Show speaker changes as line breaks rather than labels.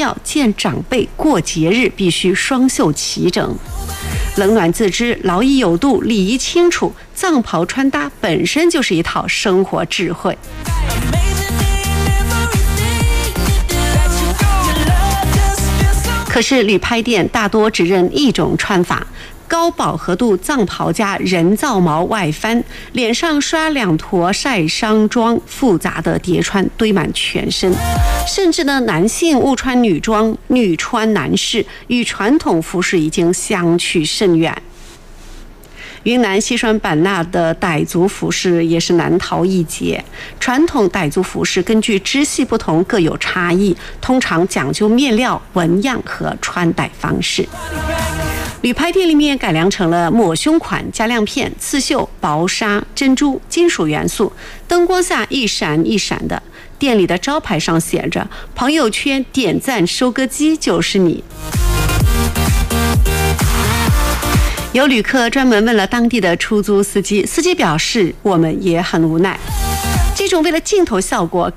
庙见长辈过节日必须双袖齐整。冷暖自知，劳逸有度，礼仪清楚，藏袍穿搭本身就是一套生活智慧。可是旅拍店大多只认一种穿法，高饱和度藏袍加人造毛外翻，脸上刷2坨晒伤妆，复杂的叠穿堆满全身，甚至呢，男性误穿女装，女穿男士，与传统服饰已经相去甚远。云南西双版纳的傣族服饰也是难逃一劫。传统傣族服饰根据支系不同各有差异，通常讲究面料、纹样和穿戴方式。旅拍店里面改良成了抹胸款，加亮片、刺绣、薄纱、珍珠、金属元素，灯光下一闪一闪的。店里的招牌上写着“朋友圈点赞收割机就是你”。有旅客专门问了当地的出租司机，司机表示我们也很无奈，这种为了镜头效果